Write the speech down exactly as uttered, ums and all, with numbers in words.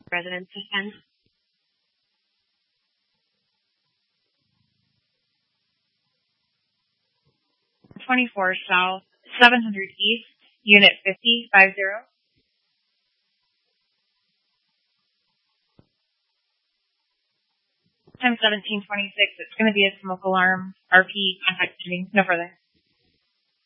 Residence suspend. twenty-four South, seven hundred East, Unit fifty, five zero. Time seventeen twenty-six. It's going to be a smoke alarm. R P contact shooting. No further.